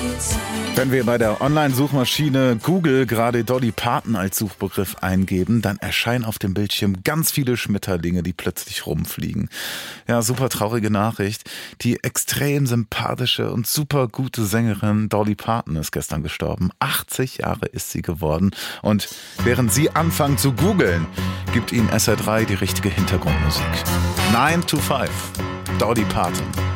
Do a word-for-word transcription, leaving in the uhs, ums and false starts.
Wenn wir bei der Online-Suchmaschine Google gerade Dolly Parton als Suchbegriff eingeben, dann erscheinen auf dem Bildschirm ganz viele Schmetterlinge, die plötzlich rumfliegen. Ja, super traurige Nachricht. Die extrem sympathische und super gute Sängerin Dolly Parton ist gestern gestorben. achtzig Jahre ist sie geworden. Und während Sie anfangen zu googeln, gibt Ihnen S R drei die richtige Hintergrundmusik. nine to five, Dolly Parton.